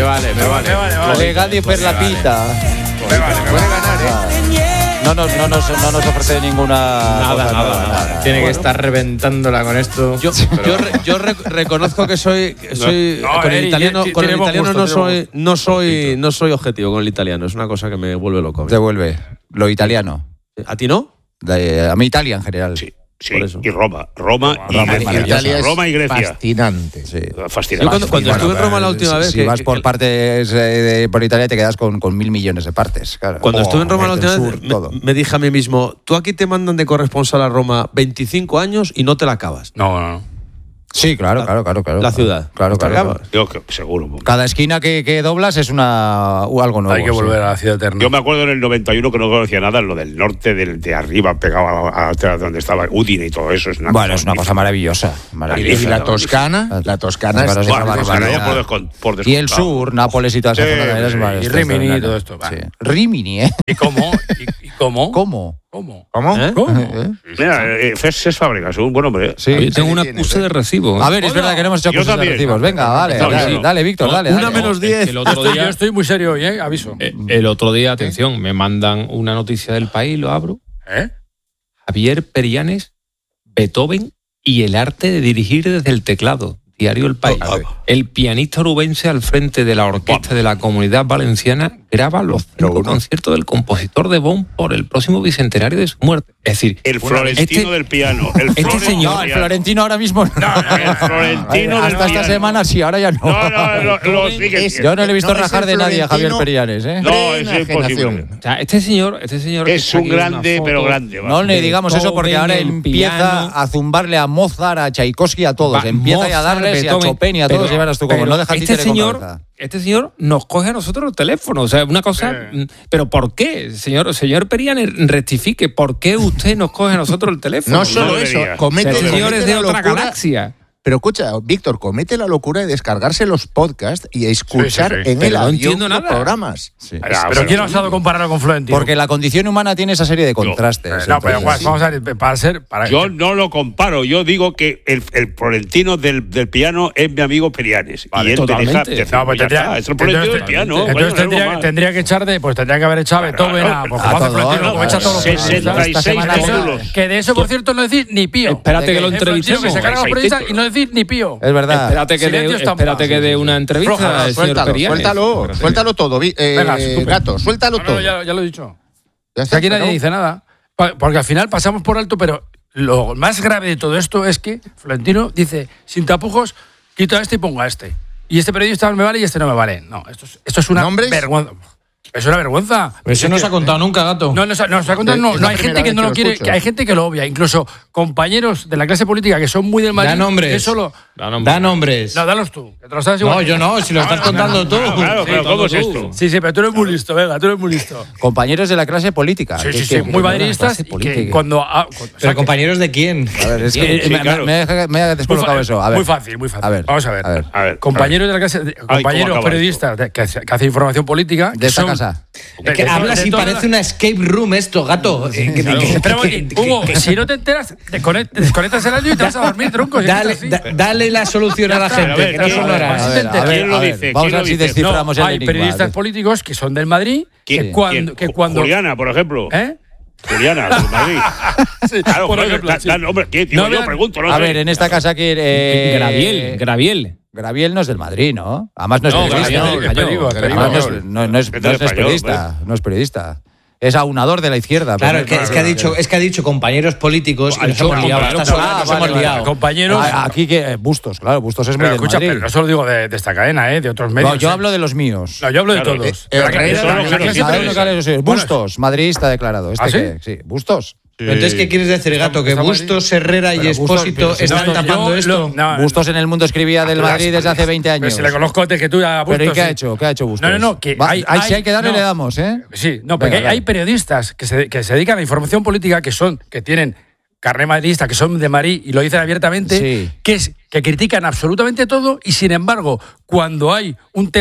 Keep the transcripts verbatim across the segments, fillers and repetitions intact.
vale, me vale. Me vale, me vale. Legal per la pita. Me vale, me Puede vale. ganar, ¿eh? No nos, no, nos, no nos ofrece ninguna. Nada, cosa, nada, nada. Tiene que estar reventándola con esto. Yo, yo, re- yo re- reconozco que soy, soy No, con el Eri, italiano, tiene con el buen italiano gusto, no tiene buen soy, no soy, no soy objetivo con el italiano. Es una cosa que me vuelve loco. Devuelve. Lo italiano. ¿A ti no? De- a mí Italia en general. Sí, sí. Por eso. Y Roma. Roma, Roma y es Grecia. maravillosa. Italia es Roma y Grecia. fascinante. Sí. Fascinante. Yo cuando, cuando estuve en Roma la última si, vez. Si que- vas que- por partes eh, de, por Italia te quedas con, con mil millones de partes. Claro. Cuando Oh, estuve en Roma la norte, última sur, vez, todo. me, me dije a mí mismo, tú aquí te mandan de corresponsal a Roma veinticinco años y no te la acabas. No, no, no. Sí, claro, claro, claro, claro. La ciudad. Claro, ¿Te claro. acabas? claro. Yo que- seguro. Cada esquina que, que doblas es una u- algo nuevo. Hay que sí. volver a la ciudad eterna. Yo me acuerdo en el noventa y uno que no conocía nada, lo del norte, del, de arriba, pegado a, a- a donde estaba Udine y todo eso. Es una Bueno, es una cosa maravillosa. Y maravillosa. la Toscana, la Toscana Bueno, es es una Bueno, barbaridad. por, descont- por Y el descontado. sur, Nápoles y toda esa Sí, zona también es sí. mar- Y es Rimini y extraordinario. todo esto, va. Sí. Rimini, ¿eh? ¿Y cómo? ¿Y, y cómo? ¿Cómo? ¿Cómo? ¿Cómo? ¿Eh? ¿Cómo? ¿Eh? Mira, eh, Cés Fábregas, un buen hombre. ¿eh? Sí. Yo tengo un tienes, acuse ¿eh? de recibo. A ver, es verdad que no hemos hecho Yo cosas de también. recibos. Venga, vale, No, dale, yo no. dale, Víctor, No, dale. una dale. menos El- diez. El otro Estoy, yo día, estoy muy serio hoy, ¿eh? Aviso. eh, el otro día, atención, me mandan una noticia del País, lo abro. ¿Eh? Javier Perianes, Beethoven y el arte de dirigir desde el teclado. Diario El País. A ver. El pianista orubense al frente de la orquesta de la Comunidad Valenciana graba los cinco conciertos del compositor de Bonn por el próximo bicentenario de su muerte. Es decir, El florentino este- del piano. El este florentino señor- No, el del piano. Florentino ahora mismo no. El florentino del Hasta esta piano. semana sí, ahora ya no. No, no, lo, lo sigue Es- siendo. Yo no le he visto No, es rajar el de nadie a Javier Florentino. Perianes, ¿eh? No, es Enajenación. imposible. o sea, este señor, este señor que Es está un aquí en una grande, foto, pero grande. va. No le digamos eso porque Beethoven, ahora el empieza piano. a zumbarle a Mozart, a Tchaikovsky, a todos. Va, empieza ya a Mozart, darles y a Beethoven, Chopin y a todos. pero- Y verás tú como pero no deja este títere con señor, cabeza. este señor nos coge a nosotros el teléfono. O sea, una cosa. Sí. ¿Pero por qué? Señor, señor Perianes, rectifique. ¿Por qué usted nos coge a nosotros el teléfono? No solo no eso, debería. comete, Este señor comete es de la otra locura- galaxia. Pero escucha, Víctor, comete la locura de descargarse los podcasts y escuchar Sí, sí, sí. en Pero el no avión entiendo los nada. programas. Sí. Ah, Pero bueno. ¿quién ha osado compararlo con Florentino? Porque la condición humana tiene esa serie de contrastes. Eh, no, pero entonces, Juan, vamos a ver, para ser... Para, Yo no lo comparo. Yo digo que el, el florentino del, del piano es mi amigo Perianes. Vale, y él totalmente. me deja. No, pues ya tendría, está, es el florentino del piano. entonces coño, no es tendría, normal. tendría que echar de, pues tendría que haber echado a Beethoven a, pues, a como hace todo, Florentino, no, como echa todos los sesenta y periodistas. seis Esta semana- módulos. Que de eso, por cierto, no decís ni pío. Espérate que lo Eh, Florentino, entrevistemos. que se carga a los periodistas y no decís ni pío. Es verdad. Espérate que Silencio dé, estampa. espérate que dé una entrevista Floja, al señor Suéltalo, Perianes. suéltalo, suéltalo todo. Vi- eh, Venga, estupendo. Gato, suéltalo No, todo. no, ya, ya lo he dicho. Ya Que está, aquí se nadie acabó. dice nada. Pa- Porque al final pasamos por alto, pero lo más grave de todo esto es que Florentino dice, sin tapujos, quito a este y pongo a este. Y este periodista me vale y este no me vale. No, esto es, esto es una ¿Nombres? vergüenza. Es una vergüenza. Eso no se ha contado nunca, gato. No, no, se- no, se ha contado, Es no, la no hay primera gente que vez no que lo lo quiere, escucho. que hay gente que lo obvia, incluso compañeros de la clase política que son muy del Madrid. Da nombres. Eso lo, Da nombres. Da nombres. no, dalos tú, que te lo sabes igual. No, yo no, si lo estás contando tú. Claro, claro, Sí, pero ¿cómo todo es tú. esto? Sí, sí, pero tú eres muy listo, venga, tú eres muy listo. Compañeros de la clase política. Sí, que- sí, sí, que- muy que- madridistas clase y que política. cuando... ah, cu- o sea, ¿Pero que- compañeros de quién? A ver, es que Sí, me, claro. me, me, me ha Muy, descolocado fa- eso. A ver. muy fácil, muy fácil. A ver, Vamos a ver. a ver. A ver, Compañeros de la clase, de- ¿cómo compañeros acaba periodistas de- que, hace- que hacen información política. De que esta son- casa. de- Que de- habla de así, todas parece las- una escape room esto, gato. Eh, que- que- Espera un que- momentín. que- Hugo, que- si no te enteras, desconect- desconectas el audio y te vas a dormir, tronco. si Dale, es así. da- dale la solución a la está, gente, a ver, que no ¿quién- son a ver, horas. A ver, a ver, ¿Quién lo a ver, dice? Vamos ¿Quién a lo ver si dice? desciframos No, el hay enigma. periodistas políticos que son del Madrid ¿Quién? que cuando, ¿Quién? que cuando Juliana, por ejemplo. ¿Eh? Juliana, de Madrid. Claro, por joder, ejemplo, da- sí. da nombre. ¿Quién? Digo, No, yo vean- pregunto, no A sé. ver, en esta casa aquí. Eh, Graviel, Graviel. Graviel no es del Madrid, ¿no? Además no es No, periodista. Graviel, Te digo, te digo. Además no es, no, no es- Es no es español, periodista. No es periodista. Es aunador de la izquierda. Claro, pero es que, no- es que ha dicho, es que ha dicho compañeros políticos y nos hemos liado. claro, Estas claro, horas nos vale, hemos vale. liado. compañeros. Ah, aquí que. eh, Bustos, claro, Bustos es muy Pero del escucha, Madrid. pero no solo digo de, de esta cadena, ¿eh? De otros medios. No, yo ¿eh? hablo de los míos. No, yo hablo de Claro, todos. eh, La- el la- rey la- de la- la- la- la- la- la- Cada uno la- que hable de los suyos. Bueno, Bustos, madridista declarado. Este ¿Ah, sí? que- sí, Bustos. Pero entonces, ¿qué quieres decir, gato? ¿Que Está mal Bustos, Herrera y Pero Bustos- Expósito pero si están No, tapando yo esto? lo- no, Bustos en el mundo escribía del Las- Madrid desde hace veinte Pero años. si le conozco antes que tú a Bustos. ¿Pero y qué ha sí. hecho? ¿Qué ha hecho Bustos? No, no, no, que Va- hay- ahí si hay- hay que darle, no. le damos, ¿eh? Sí, no, porque Venga, hay, dale. hay periodistas que se, que se dedican a la información política que son, que tienen carné madridista, que son de Madrid y lo dicen abiertamente, Sí. que es que critican absolutamente todo y sin embargo, cuando hay un tema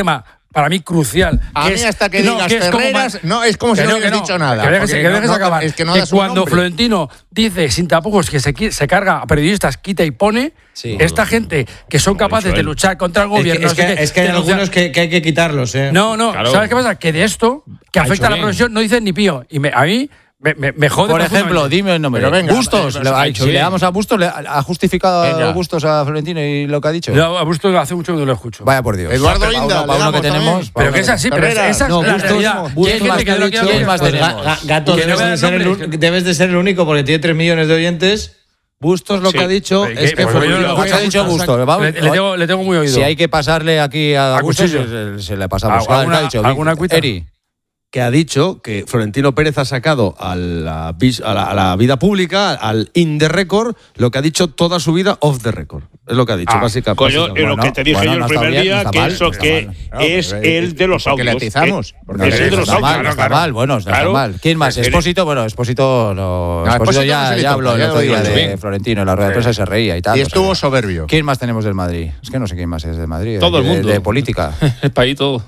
para mí crucial. A que mí es- hasta que no, digas que es como Ferreras, más- no, es como si que no que hubieras dicho nada. Que dejes, porque que dejes no- acabar. es que no Que das un cuando nombre. Florentino dice sin tapujos que se, qui- se carga a periodistas, quita y pone, Sí. esta gente que son capaces de luchar contra el Es que, gobierno. es no sé que- qué, es que hay denunciar- algunos que, que hay que quitarlos, ¿eh? No, no, Claro. ¿sabes qué pasa? Que de esto, que Ha afecta hecho a la bien. profesión, no dicen ni pío. Y me- a mí me, me, me jode. Por ejemplo, profundamente. dime el nombre. Pero venga, Bustos. eh, le- ha si hecho le bien. damos a Bustos, le- ¿ha justificado Venga. a Bustos a Florentino y lo que ha dicho? Yo a Busto hace mucho que no lo escucho. Vaya por Dios. Eduardo Para Inda, uno- le para uno que damos tenemos. también. para Pero uno que es así, pero Ferreras. esa es No, la Bustos- realidad. Bustos Y hay gente más que que no ha lo dicho- quiere ¿Quién más oír. tenemos? Ga- Gato, Que no debes me de, dan ser el, nombres, un- debes de ser el único porque tiene tres millones de oyentes. Bustos lo Sí. que ha dicho Oye, es ¿qué? que Pues yo Florentino- lo voy ¿Qué ha dicho Bustos? Vamos- Le, le tengo, le tengo muy oído. Si hay que pasarle aquí a, A Bustos, cuchillo. se, se le pasamos. ¿Alguna- A ver, ¿qué ha dicho? alguna cuita? Eri. que ha dicho que Florentino Pérez ha sacado a la, vis- a la, a la vida pública, al in the record, lo que ha dicho toda su vida off the record. Es lo que ha dicho, Ah, básicamente. Coño, básicamente. en lo que te dije bueno, yo no el está primer bien, día, no está que mal, eso no está que mal. Claro, es pero, eh, el de los porque le audios. atizamos, eh, porque es le el de No los está audios. mal, no está claro. mal. Bueno, no está Claro. mal. ¿Quién más? Eres- Expósito, bueno, Expósito no. No, Expósito Expósito ya, no se le ya toca, habló el ya otro lo día digo de yo. Florentino, en la rueda de prensa se reía y tal. Y o estuvo sea. soberbio. ¿Quién más tenemos del Madrid? Es que no sé quién más es del Madrid. Todo el de- mundo. De política. El país todo.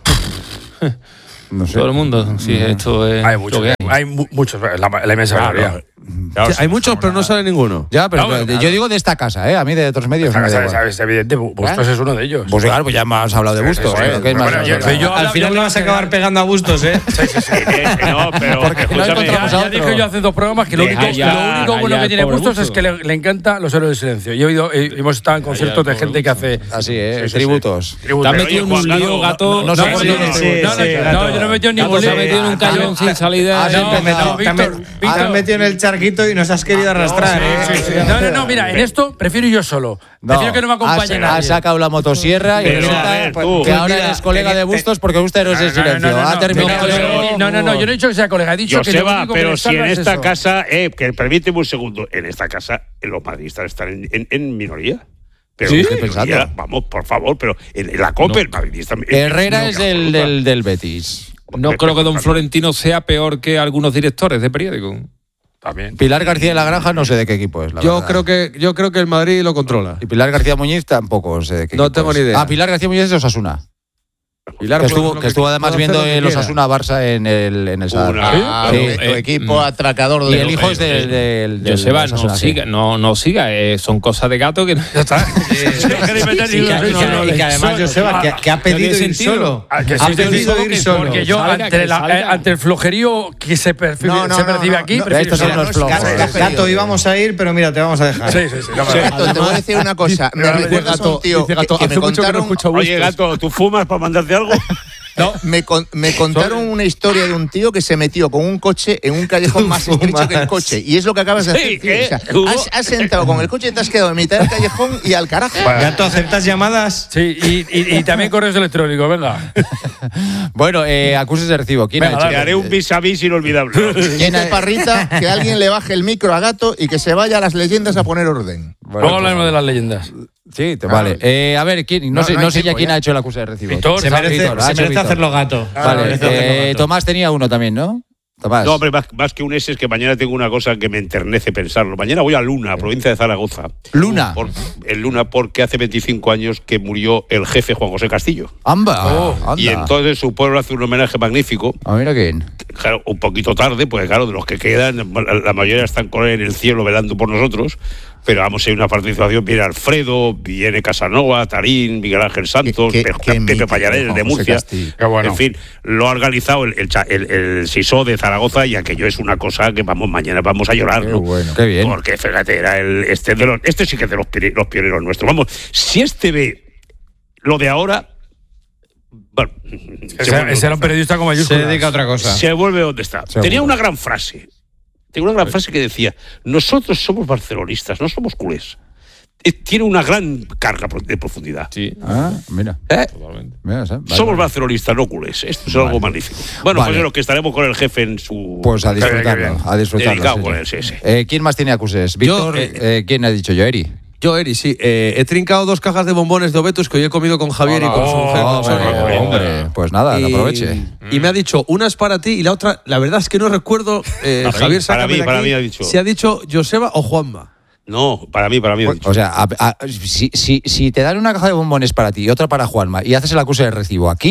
No sé. Todo el mundo. Sí, esto es. Hay lo muchos, que hay mu- muchos, la, la inmensa mayoría. Sí, hay muchos, pero no sale ninguno. Ya, pero No, pero yo claro. digo de esta casa, ¿eh? A mí de otros medios no me da ¿Sabes? igual. ¿Sabes? Evidente, Bustos es uno de ellos. Pues claro, pues ya me has hablado de Bustos. sí, ¿eh? sí. ¿Qué más? Bueno, yo- Venga. yo- Al final ya- le vas a acabar pegando a Bustos, ¿eh? Sí, sí, sí. Eh, no, pero Porque no escúchame, encontramos Ya, a ya otro. dije yo hace dos programas que lo Deja único, ya, lo único bueno ya, que tiene pobre Bustos es Bustos. que le, le encanta los héroes del silencio. Yo he oído, eh, hemos estado en conciertos de pobre gente que hace Así, ¿eh? Sí, sí, sí. Tributos. tributo. Te has Pero, metido en oye, un Juan lío, Gato, gato. no- no No, soporto no, este no, tributo. no, Sí, sí, no, gato. yo no me he metido en Gato ningún se ha lío. metido en un callejón sin salida. has No, empezado. no, Víctor, Te has Víctor. metido en el charquito y nos has querido arrastrar, ¿eh? Sí, sí. No, no, no, mira, en esto prefiero ir yo solo. Prefiero que no me acompañe has, nadie. has sacado la motosierra y Pero, resulta a ver, tú. que ahora Pues mira, eres colega te- de Bustos porque usted no es el No, no, silencio. no, no, Ha no, terminado. no, eso. no, no, no, yo no he dicho que sea colega, he dicho que lo Joseba, único que pero le si en salva es esta eso. casa, eh, que permíteme un segundo, en esta casa los madridistas están en, en- en minoría. Pero ¿Sí? en Estoy minoría, pensando. vamos, por favor, pero en, en la COPE el madridista. Herrera es no, del, del, del Betis. No creo que don Florentino sea peor que algunos directores de periódico. También. Pilar García de la Granja no sé de qué equipo es. La Yo verdad. creo que yo creo que el Madrid lo controla. Y Pilar García Muñiz tampoco sé de qué No equipo tengo es. ni idea. Ah, Pilar García Muñiz es de Osasuna. Pilar Que puede estuvo, hacer lo que estuvo además puede hacer viendo lo que el quiera. Osasuna Barça en el, en el Sadar. Una- Ah, Sí. tu, tu Eh, equipo mm. atracador de Y el los- hijo es del. del, del Joseba, Osasuna, no sí. siga, no, no siga, eh, son cosas de gato que no. Ya está. Deja de inventar Y que, ningún- y que- y que además, Joseba, que, que ha pedido tiene ir sentido. solo. Ah, que Ha sí, pedido sí, ir que- solo. Porque yo, Salga, ante, que la- salga. eh, ante el flojerío que se percibe, No, no, se no, percibe no, aquí, no, prefiero estos son ir los solo. flojos. Gato, Gato, íbamos a ir, pero mira, te vamos a dejar. Sí, sí, sí. no me- Gato, te voy a decir una cosa. Me Dice recuerdas a un tío dice Gato, que, que me hace mucho que no contaron. escucho a Oye, Bustos. gato, ¿tú fumas para mandarte algo? No. Me, con- me contaron una historia de un tío que se metió con un coche en un callejón más estrecho que el coche. Y es lo que acabas de Sí, hacer, tío. ¿eh? O sea, Hugo. has, has entrado con el coche y te has quedado en mitad del callejón y al carajo. Gato, ¿aceptas llamadas? Sí, y, y, y también correos electrónicos, venga. Bueno, eh, acuses de recibo. ¿Quién Venga, ha hecho? Te haré un vis a vis inolvidable. Dice Parrita que alguien le baje el micro a Gato y que se vaya a las leyendas a poner orden. Bueno, Luego hablaremos de las leyendas. Sí, te vale. Eh, a ver, ¿quién? No, No, sé, no no hay sé ya tiempo, quién ya. ha hecho el acuse de recibo. Víctor, Se merece, Víctor, ha se hecho merece Víctor. hacerlo gato. Vale, Merece hacerlo eh, gato. Tomás tenía uno también, ¿no? Tomás. No, hombre, más, más que un ese es que mañana tengo una cosa que me enternece pensarlo. Mañana voy a Luna, provincia de Zaragoza. Luna. Por, en Luna porque hace veinticinco años que murió el jefe Juan José Castillo. Amba. Oh, anda. Y entonces su pueblo hace un homenaje magnífico. Ah, mira quién. Claro, un poquito tarde, pues claro, de los que quedan, la la mayoría están con él en el cielo velando por nosotros. Pero vamos, hay una participación, viene Alfredo, viene Casanova, Tarín, Miguel Ángel Santos, Qué- qué- Pe- qué Pepe mítico, Pallares Juan de José Murcia. Castillo. Qué bueno. En fin, lo ha organizado el, el, cha- el, el S I S O de Zaragoza y aquello es una cosa que vamos mañana vamos a llorar, Qué ¿no? bueno. Qué bien. Porque fíjate, era el, este, de los, este sí que es de los, pione- los pioneros nuestros. Vamos, si este ve lo de ahora. Bueno, se Ese, vuelve ese era un donde periodista con Se mayúsculas. dedica a otra cosa. está. Se vuelve donde está. Seguro. Tenía una gran frase. Tenía una gran frase que decía: nosotros somos barcelonistas, no somos culés. Eh, Tiene una gran carga pro- de profundidad. Sí, Ah, mira. ¿Eh? totalmente. Mira, ¿sabes? Vale, Somos vale. barcelonistas, no culés. Esto es algo magnífico. Bueno, Vale. pues es lo que estaremos con el jefe en su. Pues a Qué bien, disfrutarlo. qué A disfrutarlo. Dedicado sí, con sí. él, sí, sí. Eh, ¿Quién más tiene acuses? Víctor, eh, eh, ¿quién ha dicho yo? Eri. Yo, Eri, sí. Eh, he trincado dos cajas de bombones de Obetus que hoy he comido con Javier y con su mujer. Oh, con Sonia. hombre, hombre, pues nada, que Y- aproveche. Y me ha dicho, una es para ti y la otra, la verdad es que no recuerdo, eh, Para mí, Javier, para sácame mí, de para aquí, mí ha dicho. si ha dicho Joseba o Juanma. No, para mí, para mí. ha dicho. O sea, a- a- si, si, si te dan una caja de bombones para ti y otra para Juanma y haces el acuse de recibo aquí,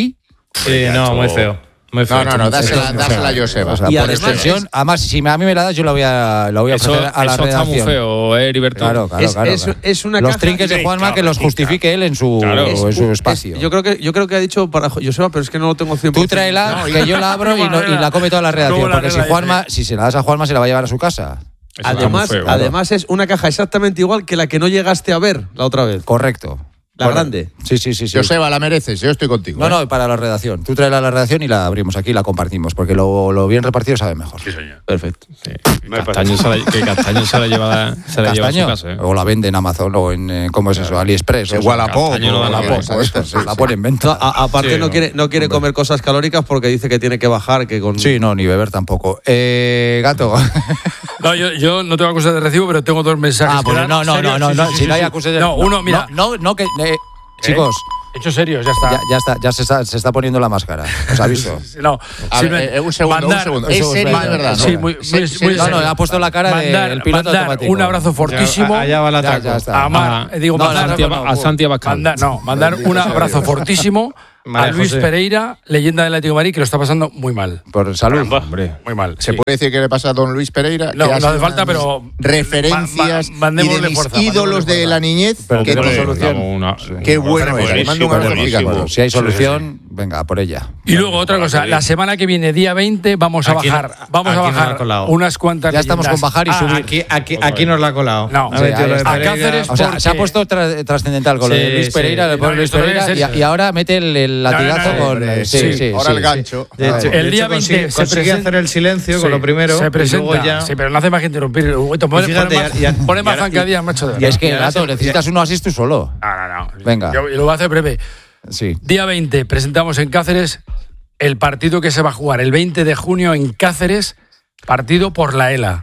Sí, no, muy feo. Muy feo. No, no, no, dásela, dásela a Joseba. O sea, Y por además extensión, es- además, si me- a mí me la das, yo la voy a, la voy a Eso, ofrecer a la eso está redacción. muy feo, ¿eh, Heriberto? Claro, claro, Es- claro, es- claro. es una Los caja- trinques de Sí, Juanma claro, que los sí, justifique él en su, Claro. en su Es- espacio. yo creo que yo creo que ha dicho para Joseba, pero es que no lo tengo cien por Tú ciento. tráela, que yo la abro y, no- y la come toda la redacción. ¿Cómo la Porque si, arregla Juanma, si se la das a Juanma, se la va a llevar a su casa. Eso está Además, muy feo. además es una caja exactamente igual que la que no llegaste a ver la otra vez. Correcto. La Correcto. grande. Sí, sí, sí. sí. Joseba, la mereces, yo estoy contigo. No, ¿eh? no, para la redacción. Tú tráela a la redacción y la abrimos aquí y la compartimos, porque lo, lo bien repartido sabe mejor. Sí, señor. Perfecto. Sí. Castaño se la, que Castaño se la lleva, se la lleva a su Castaño, casa. ¿eh? o la vende en Amazon o en, eh, ¿cómo es eso? AliExpress. o En sea, Wallapop. Castaño no da la o- posta, o estas, sí, la sí. pone en venta. No, a- aparte Sí, no no. quiere no quiere comer cosas calóricas porque dice que tiene que bajar, que con Sí, no, ni beber tampoco. Eh, gato. No, yo, yo no tengo acusas de recibo, pero tengo dos mensajes. Ah, que pues dan. no, no, ¿Serios? no, no, Sí, no, sí, si sí, no hay sí. acusaciones. No, uno, mira. No, no, no que. eh, chicos, Hechos serios, ya está. ya, ya está, ya se está, se está poniendo la máscara. Os aviso. No, A sí, ver, me- eh, un segundo, mandar- un segundo. eso Es es serio, verdad. de verdad. Sí, ¿no? muy, Se- muy, se- muy No, no, serio. ha puesto la cara mandar, del piloto mandar automático. un abrazo fortísimo Ya- allá va la Ya, taco. ya está. a Mar, Ah, digo, no, mandar, no, Santi, no, a Santi Abascal. mandar, no, mandar un abrazo fortísimo a María Luis José. Pereira, leyenda del Atlético de Madrid, que lo está pasando muy mal. Por salud. Caramba. Hombre. Muy mal. ¿Se sí. puede decir que le pasa a don Luis Pereira? No, Que ha no sido hace una falta, de mis pero- referencias ma- ma- y mandémosle de mis fuerza, ídolos mandémosle de fuerza. la niñez Pero que tenemos tiene solución. Una- Qué bueno es. Le mando un abrazo Buenísimo, gigante. buenísimo. Si hay solución, venga, por ella. Y luego otra cosa, la semana que viene, día veinte, vamos a Aquí no- bajar, vamos a aquí no la ha bajar colado. unas cuantas Ya estamos leyendas. con bajar y Ah, subir. Aquí, aquí, aquí nos la ha colado. No. Ha Sí, metido ahí lo de está. A Pereira. Cáceres- O sea, Porque- se ha puesto tra- trascendental con lo de Sí, Luis sí. Pereira, le No, pone Luis esto debe Pereira ser- y, y ahora mete el, el No, no, latigazo no, con. hombre, sí, sí. sí, Ahora sí, el gancho. De hecho, A ver. El de día hecho, veinte consigue, se consigue presenta- hacer el silencio Sí, con lo primero. se presenta, y luego ya. sí, pero no hace más que interrumpir. Uy, te pone, Y fíjate, pone más, ya- ya- pone más y ahora- zancadillas, macho. de Y es verdad. que, Y ahora gato, se- necesitas uno así tú solo. No, no, no. Venga. Yo, yo lo voy a hacer breve. Sí. Día veinte, presentamos en Cáceres el partido que se va a jugar el veinte de junio en Cáceres, partido por la ELA.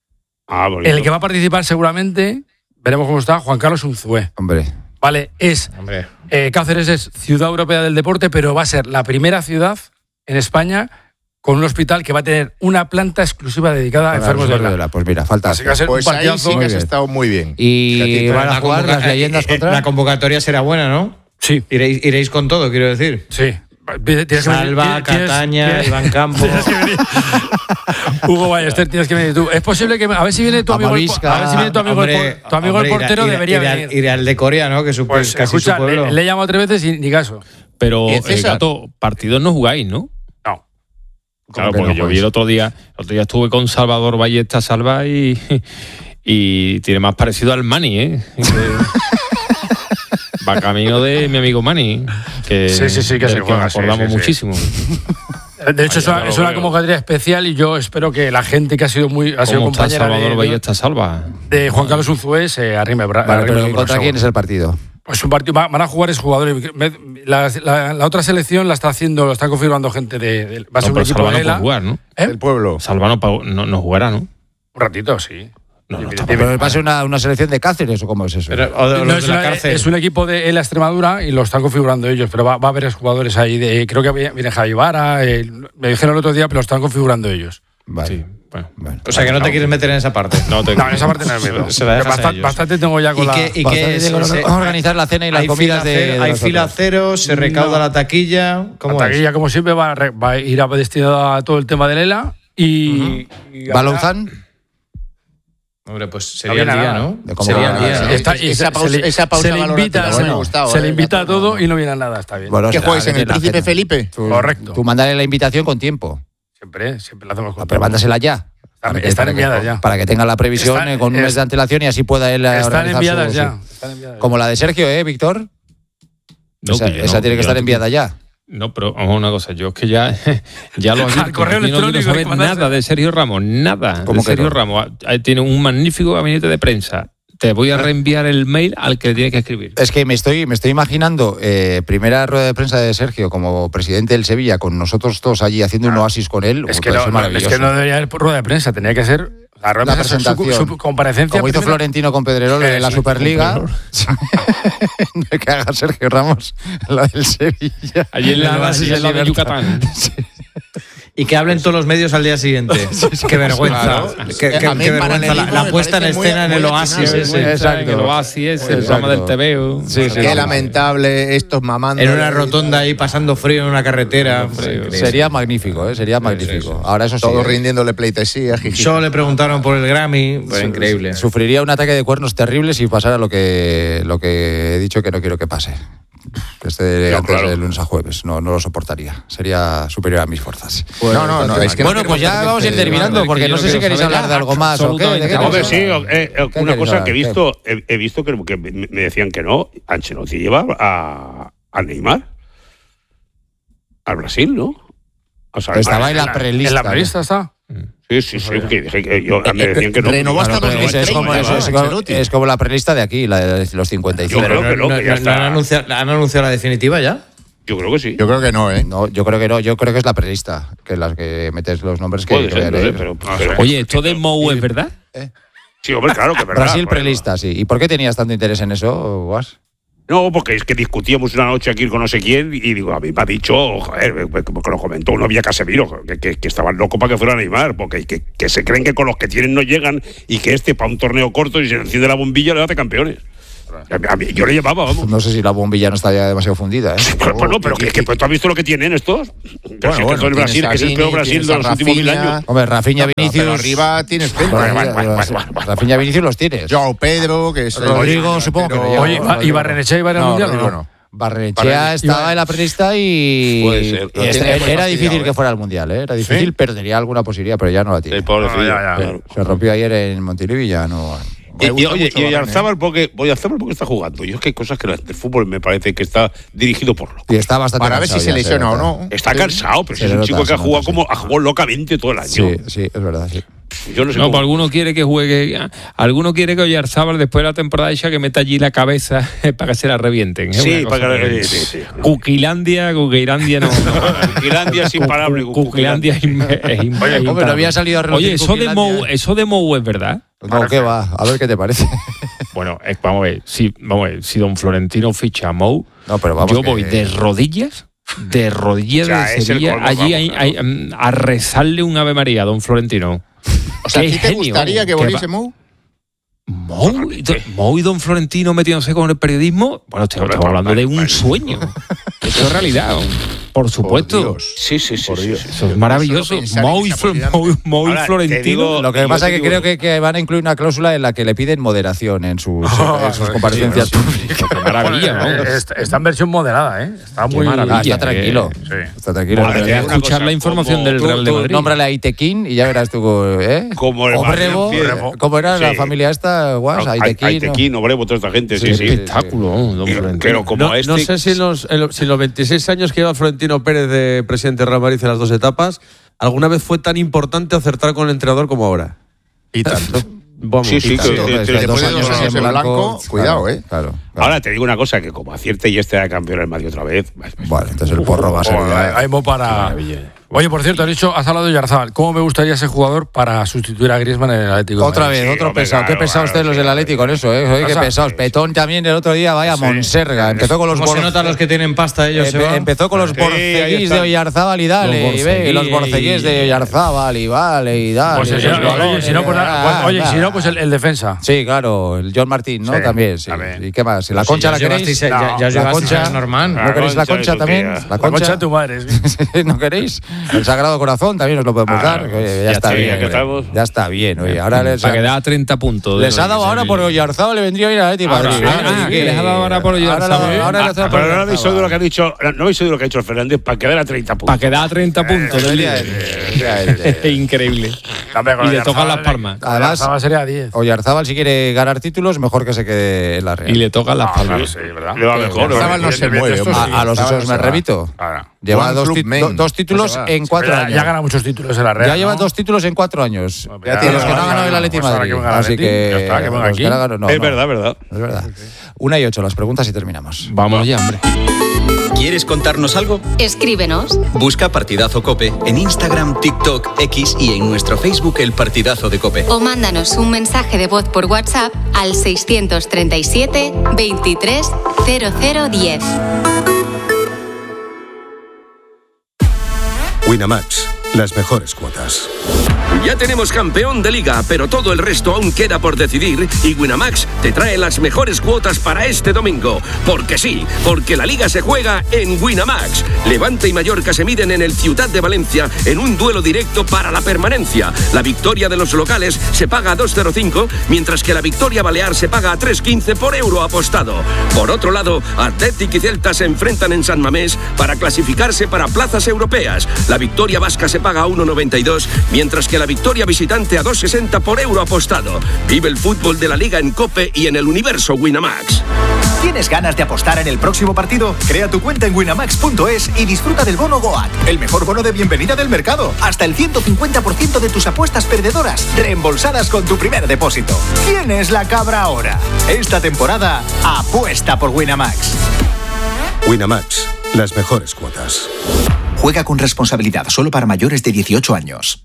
Ah, bonito. El que va a participar seguramente, veremos cómo está, Juan Carlos Unzué. Hombre. Vale, es Hombre. eh, Cáceres es ciudad europea del deporte, pero va a ser la primera ciudad en España con un hospital que va a tener una planta exclusiva dedicada a enfermos de ELA. Pues mira, falta. Así que va a ser Pues un ahí partidazo. sí que has bien. estado muy bien. Y Gatito, van a La jugar convoca- las leyendas eh, eh, contra. La convocatoria será buena, ¿no? Sí, Iréis, iréis con todo, quiero decir. sí. Tienes que venir- Salva, tienes- Cataña, tienes- Iván Campos. tienes que venir. Hugo Ballester, tienes que venir tú. Es posible que a ver si viene tu amigo, el, Amavisca. a ver si viene tu amigo, el Hombre, por- tu amigo el hombre, portero irá- debería irá- venir. Irá al de Corea, ¿no? Que es su, Pues casi escucha, su pueblo. le, le he llamado tres veces y ni caso. Pero, ¿Y eh, César? Gato, partidos no jugáis, ¿no? No. Claro, que porque no yo vi jugáis? el otro día, el otro día estuve con Salvador Ballesta Salva y, y tiene más parecido al Mani, ¿eh? Que va camino de mi amigo Mani, que, Sí, sí, sí, que del se juega, nos sí, acordamos sí, sí. muchísimo. De hecho, es Vaya, una, no es lo una veo. convocatoria especial y yo espero que la gente que ha sido muy ha sido ¿Cómo está compañera Salvador de, Ballesta Salva? de Juan Carlos Unzué se arrime bra- Vale, arrime pero el micro, ¿contra seguro. quién es el partido? Pues un partido, va- van a jugar esos jugadores. Me- La, la- la otra selección la está haciendo, lo está confirmando gente de. de- va a ser No, un pero equipo Salva de no ELA. puede jugar, ¿no? ¿Eh? El pueblo. Salva no, pa- no, no jugará, ¿no? Un ratito, sí. No, no, está ¿Pero va a ser una, una selección de Cáceres o cómo es eso? Pero- o de No, los es, de la una- cárcel. es un equipo de ELA Extremadura y lo están configurando ellos, pero va, va a haber jugadores ahí. De, creo que viene Javi Vara, eh, me dijeron el otro día, pero lo están configurando ellos. Vale. Sí, bueno. Bueno. O sea, que no te quieres meter en esa parte. No, te- No, en esa parte no es miedo. Se la dejas a bastante, ellos. bastante tengo ya con ¿Y la. qué, y Bastante qué es? tengo- Se- vamos a organizar la cena y las hay comidas fila de- cero- de Hay nosotros. fila cero, se recauda No. la taquilla. ¿Cómo La es? taquilla, como siempre, va a, re- va a ir a destinada a todo el tema del ELA y. y ¿Va habrá- Lauzán? Hombre, pues No sería el viene día, nada. ¿no? De cómo Sería va, el día, sí. ¿no? Está- y Esa se- pausa- se le- esa pausa se le invita, valorativa se, me ha gustado, se le eh, invita a Gato, todo no. y no viene a nada, está bien. Bueno, ¿Qué será juegas en que el la Príncipe cena. Felipe? Tú- Correcto. Tú mandale la invitación con tiempo. Siempre, siempre la hacemos con Pero mándasela ya. Están- Para que- están para que- enviadas ya. Para que tenga la previsión Están- eh, con un es- mes de antelación y así pueda él eh, Están organizar enviadas su- ya. su- Están enviadas. Como la de Sergio, ¿eh, Víctor? No, esa que yo esa no, tiene que yo estar no- enviada ya. No, pero vamos a una cosa, yo es que ya, ya lo Al advierto, correo aquí no quiero electrónico saber que mandaste. nada de Sergio Ramos, nada ¿Cómo de que Sergio no? Ramos. Ahí tiene un magnífico gabinete de prensa. Te voy a reenviar el mail al que le tiene que escribir. Es que me estoy, me estoy imaginando eh, primera rueda de prensa de Sergio como presidente del Sevilla, con nosotros todos allí haciendo un oasis con él. Es uh, que, puede no, ser no, es maravilloso. que no debería haber rueda de prensa, tenía que ser la rueda Una de prensa, su, presentación. su comparecencia. Como hizo primero. Florentino con Pedrerol en la Eso, Superliga. con De que haga Sergio Ramos la del Sevilla. Allí en la, En el allí en la de Libertad. Yucatán. ¿Y Y que hablen todos los medios al día siguiente. Qué vergüenza. Claro. Qué, qué- A mí qué el vergüenza. La, paralelismo la me puesta en parece muy- escena en el muy Oasis atinado. ese. Exacto. En el Oasis, ese, el Exacto. programa del T V. Sí, sí, Qué sí. lamentable estos mamando. En una rotonda ahí pasando frío en una carretera. Increíble. Sería magnífico, ¿eh? Sería magnífico. Ahora eso sí. Todos ¿eh? rindiéndole pleitesía, jiji. Solo le preguntaron por el Grammy. Pues increíble. Sufriría un ataque de cuernos terrible si pasara lo que, lo que he dicho que no quiero que pase. Que esté Yo, antes claro. de lunes a jueves. No, no lo soportaría. Sería superior a mis fuerzas. No, no, no. Es que bueno, no pues ya vamos a ir terminando, es que porque yo no no sé si quiero queréis saber hablar de algo más o qué. ¿De qué absolutamente queréis Hombre, hablar? sí, eh, eh, ¿Qué una queréis cosa hablar? que he ¿Qué? visto, he, he visto que, que me me decían que no, Ancelotti lleva a, a Neymar al Brasil, ¿no? O sea, Estaba a- en la prelista. En la ¿no? prelista está. Sí, sí, sí, que dije que yo, me decían que no. Renovó hasta Bueno, pero es, es como, es, es como- Ancelotti. es como la prelista de aquí, la de los cincuenta y cinco. Yo creo que no, No, que ya no, está. no han, anunciado, ¿Han anunciado la definitiva ya? Yo creo que sí. Yo creo que no, ¿eh? No, yo creo que no, yo creo que es la prelista, que es las que metes los nombres que, Puede que voy a ser, no sé, leer. pero, pero- Oye, ¿esto de Mou es verdad? Sí, hombre, claro que es verdad. Brasil Bueno, prelista, sí. ¿Y por qué tenías tanto interés en eso, Guas? No, porque es que discutíamos una noche aquí con no sé quién y digo, a mí me ha dicho, joder, porque lo comentó uno vía Casemiro, que, que, que estaban locos para que fuera Neymar, porque que, que se creen que con los que tienen no llegan y que este para un torneo corto y se enciende la bombilla le hace campeones. A mí- yo le llevaba, vamos. No sé si la bombilla no está ya demasiado fundida, ¿eh? Pero, pues no, pero que, que pues, tú has visto lo que tienen estos. Pero si es que bueno, todo el Brasil, tienes a es el peor Vini, Brasil tienes de a los últimos mil Rafinha. años. Hombre, Rafinha, Pero, Vinicius. pero arriba tienes gente. Rafinha, Vinicius los tienes. Joao Pedro, que es el- Rodrigo, supongo que no llega. Oye, no, ¿y Barrenechea iba al No, mundial? Rodrigo No. no. Barrenechea estaba en la prelista y, Puede ser. y este- Tiene muy era fastidiado, difícil ¿eh? que fuera al mundial, ¿eh? Era difícil, pero tenía alguna posibilidad, pero ya no la tiene. El pobrecillo, No, ya, ya. claro. Se rompió ayer en Montilivi y ya no. Y, Me y, gusta oye, mucho y Varane, Oyarzábal, porque, Oyarzábal porque está jugando. Yo es que hay cosas que la- el fútbol me parece que está dirigido por lo. Y está bastante Para ver si cansado se ya, lesiona o nota. no. Está cansado, pero si Se es le un nota, chico que se ha jugado nota, como sí. ha jugado locamente todo el año. Sí, sí, es verdad, sí. Yo no sé No, cómo. pues alguno quiere que juegue. Alguno quiere que Oyarzábal después de la temporada esa que meta allí la cabeza para que se la revienten. ¿eh? Sí, Una cosa para que- que- sí, sí, sí. Cuquilandia, Cuquilandia no. Cuquilandia es imparable. Cuquilandia es im- es im- Oye, es hombre, no había salido a relucir Oye, eso de, Cuquilandia. Mou, eso de Mou es verdad. No, ¿qué va? A ver qué te parece. Bueno, eh, vamos a ver, si, vamos a ver, si don Florentino ficha a Mou, No, pero vamos. yo que- voy de rodillas, de rodillas O sea, de es el Sevilla, colmo, allí vamos, hay- claro. hay, mm, a rezarle un Ave María a don Florentino. O sea, ¿a Qué ti te genio, gustaría que qué volviese va- Mou? Mou y, do- Mou y don Florentino metiéndose con el periodismo, bueno, estamos, Hombre, estamos hablando de vale, un vale. sueño. Eso es realidad, por supuesto. Dios. Sí, sí, sí. sí, sí. Eso es maravilloso. pensar Mou en y, esa Flo- posibilidad. Mou- Mou y Ahora, te Florentino. digo- Lo que Yo pasa te es que digo- creo que, que van a incluir una cláusula en la que le piden moderación en sus, en sus comparecencias públicas. Qué maravilla, ¿no? Está, está en versión moderada, ¿eh? Está muy. maravilla. Ah, está eh, tranquilo. Sí. Está tranquilo. Ahora, te digo una escuchar cosa, la información como- del Tú, Real de tú Madrid. nómbrale a Itequín y ya verás tú, ¿eh? Como el Obrego, Mariano ¿cómo era la Sí. familia esta? Guas, Ay- Aitequín. Aitequín, Obrevo, toda esta gente, sí, Sí, sí. sí. Espectáculo, don Y- Florentino. Pero como No, a este. no sé si en los, en los- si en los veintiséis años que lleva Florentino Pérez de presidente de Real Madrid en las dos etapas, alguna vez fue tan importante acertar con el entrenador como ahora. Y tanto. Vamos. Sí, sí, Y tanto, que- es que- que que- dos después de años dos así años en en blanco, blanco, cuidado, claro, ¿eh? Claro, claro. Ahora te digo una cosa, que como acierte y este era campeón del Madrid otra vez. Bueno, entonces el porro va a ser Joder, ya- hay mo para. Oye, por cierto, has dicho, has hablado de Yarzábal. ¿Cómo me gustaría ese jugador para sustituir a Griezmann en el Atlético de Otra Madrid? vez, Sí, otro hombre, pesado. claro, Qué pesado claro, ustedes los sí, del claro. Atlético con eso, ¿eh? Oye, qué Pasa. pesados. Petón también el otro día, vaya monserga. Empezó con los ¿Cómo se bor- notan los que tienen pasta ellos? Empe- se van? empezó con los Sí, ahí borceguís están. de Oyarzábal y dale, Los y ve, y los borceguís. borceguís de Oyarzábal y vale, y dale. Pues, y si no, los balones, oye, si no, pues, ah, pues, oye, ah, si no, pues el, el defensa. Sí, claro, el John Martín, ¿no? Sí, también, sí. también. ¿Y qué más? ¿Y la Pues concha si la ya os queréis? llevasteis- ya- ya os la llevasteis concha. a Norman. ¿No queréis la concha, concha eso, también? tía. La La concha concha. de tu madre. sí. ¿No queréis? El Sagrado Corazón también os lo podemos Ah, dar. Oye, ya, ya está está bien. bien, que oye. estamos. Ya está bien, oye. Ahora les, Para que da treinta puntos. de les ha lo dado que ahora se- por Oyarzábal, le vendría bien a Leti Ahora, Madrid. ah, ¿eh? ah, que les ha dado ahora por Ahora Oyarzábal. lo- ahora Ah, les ha dado pero por no habéis Oyarzábal. oído lo que ha dicho, no habéis oído lo que ha dicho el Fernández para quedar a treinta puntos. Para que da treinta puntos. del líder. Efectivamente. Increíble. También con Y le Oyarzábal, tocan las palmas. con Además- Oyarzábal sería diez. Oyarzábal, si quiere ganar títulos, mejor que se quede en la Real. Y le tocan las Ah, palmas. claro, sí, ¿verdad? Le va mejor. Oyarzábal no se mueve, Esto hombre. sí. A, a los Oyarzábal esos no me se va. remito. Claro. Lleva One dos, Club ti- Man. do- dos títulos No se va. en cuatro Ya, años. ya gana muchos títulos en la Real. Ya lleva ¿no? dos títulos en cuatro años. Pues Ya ya, tiene los que ya, no ha ganado el ya, Atleti pues ahora Madrid. que venga el Así Atleti, que. ya está, que venga los aquí. que no hagan- no, Es no. verdad, verdad. Es verdad. Una y ocho, las preguntas y terminamos. Vamos ya, hombre. ¿Quieres contarnos algo? Escríbenos. Busca Partidazo Cope en Instagram, TikTok, X y en nuestro Facebook El Partidazo de Cope. O mándanos un mensaje de voz por WhatsApp al seiscientos treinta y siete veintitrés cero cero diez. Winamax, las mejores cuotas. Ya tenemos campeón de liga, pero todo el resto aún queda por decidir y Winamax te trae las mejores cuotas para este domingo. Porque sí, porque la liga se juega en Winamax. Levante y Mallorca se miden en el Ciutat de Valencia en un duelo directo para la permanencia. La victoria de los locales se paga a dos coma cero cinco, mientras que la victoria balear se paga a tres coma quince por euro apostado. Por otro lado, Athletic y Celta se enfrentan en San Mamés para clasificarse para plazas europeas. La victoria vasca se paga a uno coma noventa y dos, mientras que la victoria visitante a dos coma sesenta por euro apostado. Vive el fútbol de la Liga en COPE y en el universo Winamax. ¿Tienes ganas de apostar en el próximo partido? Crea tu cuenta en winamax punto es y disfruta del bono Goat, el mejor bono de bienvenida del mercado. Hasta el ciento cincuenta por ciento de tus apuestas perdedoras reembolsadas con tu primer depósito. ¿Quién es la cabra ahora? Esta temporada, apuesta por Winamax. Winamax, las mejores cuotas. Juega con responsabilidad, solo para mayores de dieciocho años.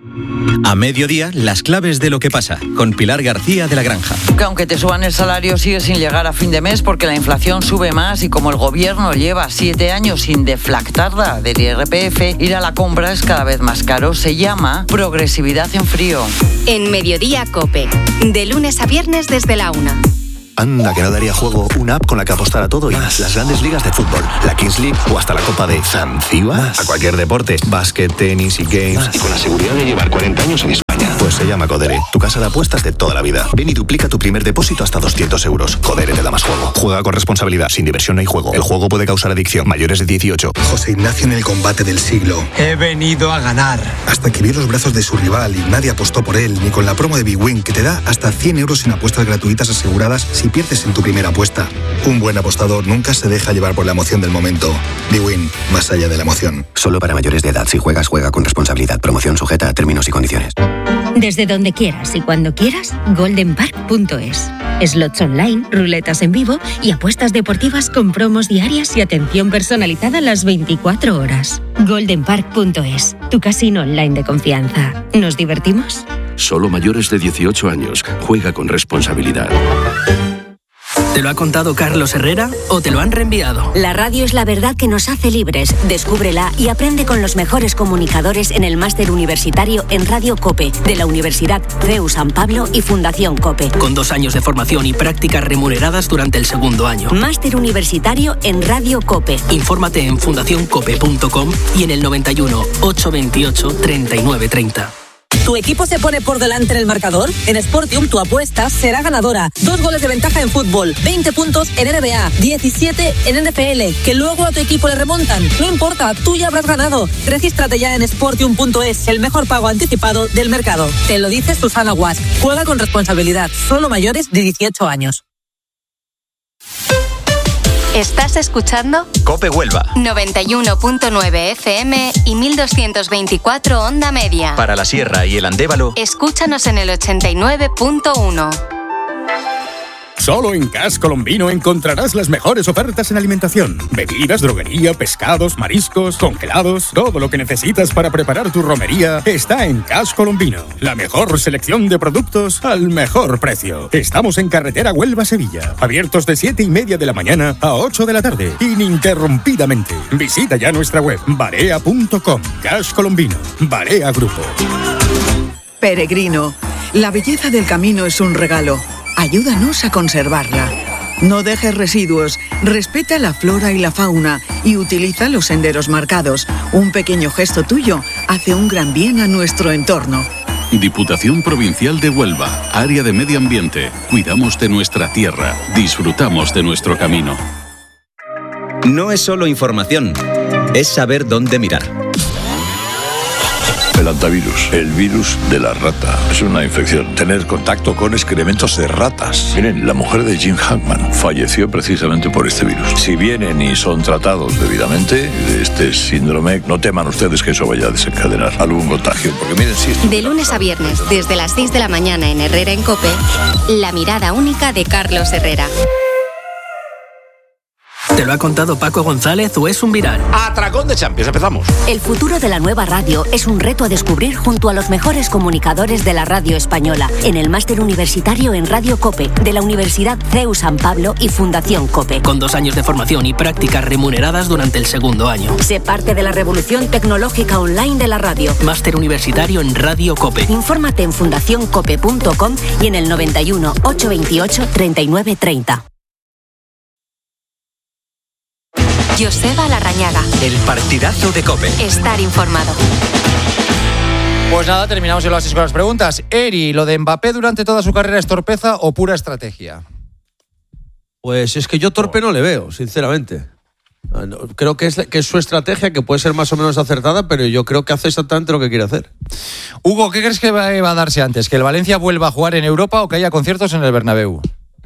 A mediodía, las claves de lo que pasa, con Pilar García de la Granja. Que aunque te suban el salario, sigue sin llegar a fin de mes porque la inflación sube más y como el gobierno lleva siete años sin deflactarla del I R P F, ir a la compra es cada vez más caro. Se llama progresividad en frío. En Mediodía COPE, de lunes a viernes desde la una. Anda, que no daría juego una app con la que apostar a todo y más. Las grandes ligas de fútbol, la Kings League o hasta la Copa de Zanzíbar. A cualquier deporte, básquet, tenis y games. Más. Y con la seguridad de llevar cuarenta años en España. Pues se llama Codere, tu casa de apuestas de toda la vida. Ven y duplica tu primer depósito hasta doscientos euros. Codere te da más juego. Juega con responsabilidad, sin diversión no hay juego. El juego puede causar adicción. Mayores de dieciocho. José Ignacio en el combate del siglo. He venido a ganar. Hasta que vio los brazos de su rival y nadie apostó por él, ni con la promo de Big Win, que te da hasta cien euros en apuestas gratuitas aseguradas si pierdes en tu primera apuesta. Un buen apostador nunca se deja llevar por la emoción del momento. Big Win, más allá de la emoción. Solo para mayores de edad. Si juegas, juega con responsabilidad. Promoción sujeta a términos y condiciones. Desde donde quieras y cuando quieras, golden park punto es. Slots online, ruletas en vivo y apuestas deportivas con promos diarias y atención personalizada las veinticuatro horas. golden park punto es, tu casino online de confianza. ¿Nos divertimos? Solo mayores de dieciocho años. Juega con responsabilidad. ¿Te lo ha contado Carlos Herrera o te lo han reenviado? La radio es la verdad que nos hace libres. Descúbrela y aprende con los mejores comunicadores en el máster universitario en Radio COPE de la Universidad C E U San Pablo y Fundación COPE. Con dos años de formación y prácticas remuneradas durante el segundo año. Máster universitario en Radio COPE. Infórmate en fundación cope punto com y en el noventa y uno, ochocientos veintiocho, treinta y nueve treinta. ¿Tu equipo se pone por delante en el marcador? En Sportium tu apuesta será ganadora. Dos goles de ventaja en fútbol, veinte puntos en N B A, diecisiete en N F L, que luego a tu equipo le remontan. No importa, tú ya habrás ganado. Regístrate ya en sportium punto es, el mejor pago anticipado del mercado. Te lo dice Susana Guas. Juega con responsabilidad, solo mayores de dieciocho años. ¿Estás escuchando? COPE Huelva. noventa y uno punto nueve F M y mil doscientos veinticuatro onda media. Para la Sierra y el Andévalo. Escúchanos en el ochenta y nueve punto uno. Solo en Cash Colombino encontrarás las mejores ofertas en alimentación. Bebidas, droguería, pescados, mariscos, congelados. Todo lo que necesitas para preparar tu romería está en Cash Colombino. La mejor selección de productos al mejor precio. Estamos en carretera Huelva-Sevilla. Abiertos de siete y media de la mañana a ocho de la tarde. Ininterrumpidamente. Visita ya nuestra web barea punto com. Cash Colombino. Barea Grupo. Peregrino. La belleza del camino es un regalo. Ayúdanos a conservarla. No dejes residuos, respeta la flora y la fauna y utiliza los senderos marcados. Un pequeño gesto tuyo hace un gran bien a nuestro entorno. Diputación Provincial de Huelva, Área de Medio Ambiente. Cuidamos de nuestra tierra, disfrutamos de nuestro camino. No es solo información, es saber dónde mirar. El antivirus, el virus de la rata. Es una infección. Tener contacto con excrementos de ratas. Miren, la mujer de Jim Hackman falleció precisamente por este virus. Si vienen y son tratados debidamente de este síndrome, no teman ustedes que eso vaya a desencadenar algún contagio. Porque miren, sí. De lunes a viernes, desde las seis de la mañana en Herrera en COPE, la mirada única de Carlos Herrera. ¿Te lo ha contado Paco González o es un viral? Atracón de Champions, empezamos. El futuro de la nueva radio es un reto a descubrir junto a los mejores comunicadores de la radio española en el máster universitario en Radio COPE de la Universidad C E U San Pablo y Fundación COPE. Con dos años de formación y prácticas remuneradas durante el segundo año. Sé parte de la revolución tecnológica online de la radio. Máster universitario en Radio COPE. Infórmate en fundación cope punto com y en el noventa y uno, ochocientos veintiocho, treinta y nueve treinta. Joseba Larrañaga. El partidazo de COPE. Estar informado. Pues nada, terminamos el oasis con las preguntas. Eri, ¿lo de Mbappé durante toda su carrera es torpeza o pura estrategia? Pues es que yo torpe no le veo, sinceramente. Creo que es, que es su estrategia, que puede ser más o menos acertada, pero yo creo que hace exactamente lo que quiere hacer. Hugo, ¿qué crees que va a darse antes? ¿Que el Valencia vuelva a jugar en Europa o que haya conciertos en el Bernabéu?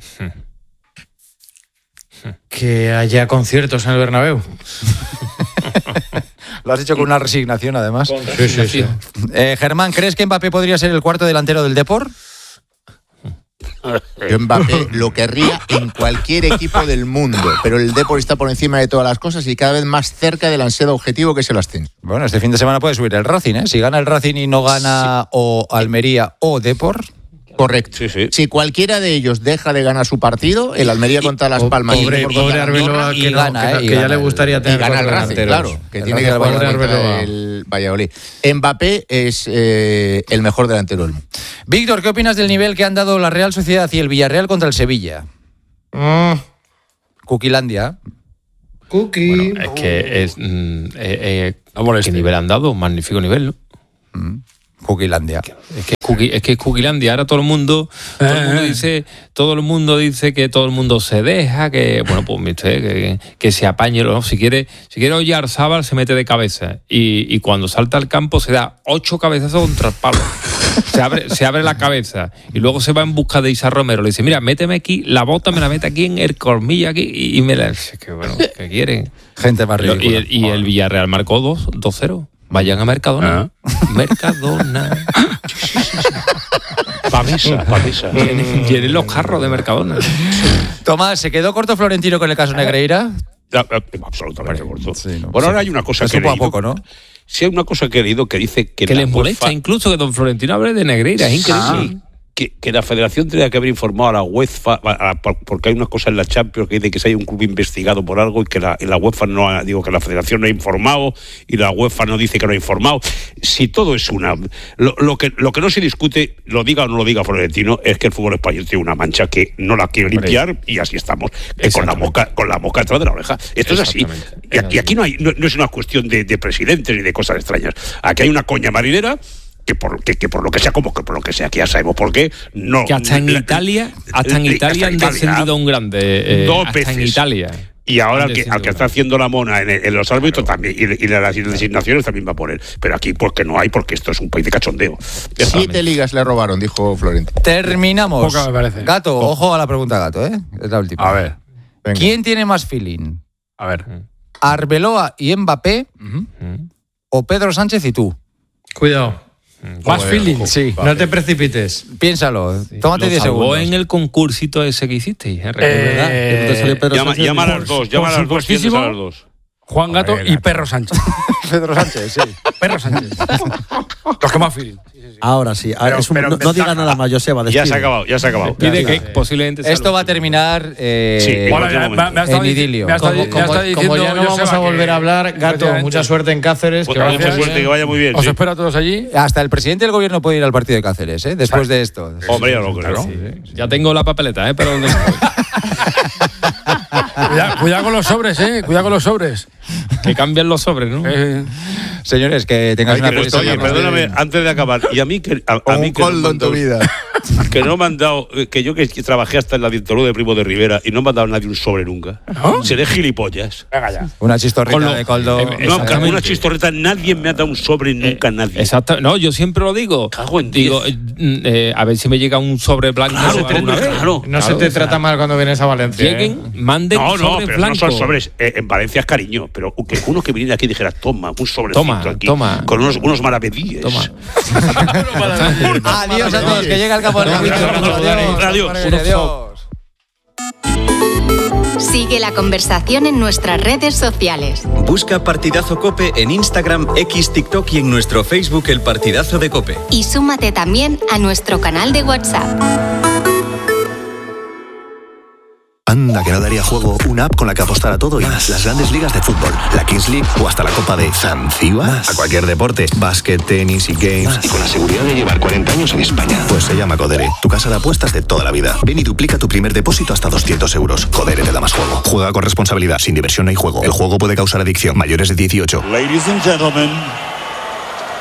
Que haya conciertos en el Bernabéu. Lo has dicho con una resignación, además. Sí, sí, sí. Eh, Germán, ¿crees que Mbappé podría ser el cuarto delantero del Depor? Yo Mbappé lo querría en cualquier equipo del mundo, pero el Depor está por encima de todas las cosas y cada vez más cerca del ansiado objetivo que es el ascenso. Bueno, este fin de semana puede subir el Racing, ¿eh? Si gana el Racing y no gana sí. o Almería o Depor... Correcto. Sí, sí. Si cualquiera de ellos deja de ganar su partido, el Almería contra Las Palmas pobre, y pobre Arbeloa, que, gana, que, eh, que ya le gustaría tener y gana el Racing, claro, que el tiene que jugar contra el Valladolid. Mbappé es eh, el mejor delantero del mundo. Víctor, ¿qué opinas del nivel que han dado la Real Sociedad y el Villarreal contra el Sevilla? Mm. Cuquilandia. Cookie. Bueno, es que es mm, eh, eh, ¿qué nivel han dado? Un magnífico nivel, ¿no? Mm. Cuquilandia. Es que Cookie, es que Cuquilandia, ahora todo el mundo, todo el mundo dice, todo el mundo dice que todo el mundo se deja, que bueno, pues usted, que, que se apañe, ¿no? Si quiere, si quiere Oyarzábal se mete de cabeza y, y cuando salta al campo se da ocho cabezazos contra el palo. Se abre, se abre la cabeza y luego se va en busca de Isa Romero. Le dice, mira, méteme aquí, la bota me la mete aquí en el colmillo aquí y, y me la. Que bueno, ¿qué quieren? Gente más ridícula. Y el, y el Villarreal marcó dos cero. Vayan a Mercadona. ¿Ah? Mercadona. Pamisa, pamisa. Tienen, tienen los carros de Mercadona. Tomás, ¿se quedó corto Florentino con el caso Negreira? Absolutamente corto. Sí, no, bueno, ahora hay una cosa Eso que he leído, poco, ¿no? Sí, hay una cosa que he leído que dice que... Que les molesta UEFA, incluso que don Florentino hable de Negreira, es increíble. Sí. Que, que la federación tendría que haber informado a la UEFA, a, a, porque hay unas cosas en la Champions que dice que si hay un club investigado por algo y que la, la UEFA no ha, digo que la federación no ha informado y la UEFA no dice que no ha informado. Si todo es una... Lo, lo, que, lo que no se discute, lo diga o no lo diga Florentino, es que el fútbol español tiene una mancha que no la quiere limpiar y así estamos, eh, con la boca con la boca detrás de la oreja. Esto es así. Y aquí, aquí no, hay, no, no es una cuestión de, de presidentes ni de cosas extrañas. Aquí hay una coña marinera que por, que, que por lo que sea, como que por lo que sea, que ya sabemos por qué, no... Que hasta en la, Italia, hasta en Italia hasta han descendido un grande, eh, dos hasta veces. En Italia. Y ahora al que, al que está haciendo la mona en, en los árbitros claro. también, y, y las designaciones también va a poner. Pero aquí, porque no hay, porque esto es un país de cachondeo. Siete ligas le robaron, dijo Florentino. Terminamos. Poca me parece. Gato, oh. ojo a la pregunta, Gato, ¿eh? Es la última. A ver. Venga. ¿Quién tiene más feeling? A ver. ¿Arbeloa y Mbappé? Uh-huh. ¿O Pedro Sánchez y tú? Cuidado. Más feeling, sí. Vale. No te precipites. Piénsalo. Sí. Tómate diez segundos. en el concursito ese que hiciste. ¿eh? Eh, llama, llama a las dos. Llama a las dos. A las dos. Juan Gato ver, y Perro Sánchez. Pedro Sánchez, sí. Perro Sánchez. Los que más feeling. Sí, sí, sí. Ahora sí. Ahora pero, es un, no, no diga nada más, Joseba. Ya se ha acabado, ya se ha acabado. Pide que posiblemente esto va a terminar eh, sí, bueno, ya, me, me en idilio. Me como, como, como, como ya no vamos a volver a hablar, Gato, mucha suerte en Cáceres. Pues que vaya mucha suerte, que vaya muy bien. Os sí. espero a todos allí. Hasta el presidente del gobierno puede ir al partido de Cáceres, ¿eh? Después de esto. Hombre, ya lo creo. Ya tengo la papeleta, ¿eh? Pero Cuidado, cuidado con los sobres, eh. Cuidado con los sobres. Que cambian los sobres, ¿no? Eh. Señores, que tengáis una feliz semana. Oye, perdóname, antes de acabar, y a mí que a, a mí que no en tu vida. Que no me han dado, que yo que trabajé hasta en la dictadura de Primo de Rivera y no me han dado nadie un sobre nunca. ¿No? Seré gilipollas. Venga ya. Una chistorrita lo, de Coldo. Eh, no, una chistorrita, nadie me ha dado un sobre nunca, eh, nadie. Exacto. No, yo siempre lo digo. Cago en digo, eh, a ver si me llega un sobre blanco. Claro, pero no, claro. No claro, se te o sea, trata mal cuando vienes a Valencia. Lleguen, eh. manden no, no, sobre pero blanco. No son sobres. Eh, en Valencia es cariño, pero que uno que viniera aquí dijera, toma, un sobrecito toma, aquí. Toma. Con unos, unos maravedíes. Toma. Adiós a todos, que llega el campo del Adiós. Adiós. Adiós. Sigue la conversación en nuestras redes sociales. Busca Partidazo Cope en Instagram, X, TikTok y en nuestro Facebook El Partidazo de Cope. Y súmate también a nuestro canal de WhatsApp. Anda, que no daría juego una app con la que apostar a todo y más. Las grandes ligas de fútbol, la Kings League o hasta la Copa de Zanzíbar. A cualquier deporte, básquet, tenis y games. Más. Y con la seguridad de llevar cuarenta años en España. Pues se llama Codere, tu casa de apuestas de toda la vida. Ven y duplica tu primer depósito hasta doscientos euros. Codere te da más juego. Juega con responsabilidad, sin diversión no hay juego. El juego puede causar adicción. Mayores de dieciocho. Ladies and gentlemen.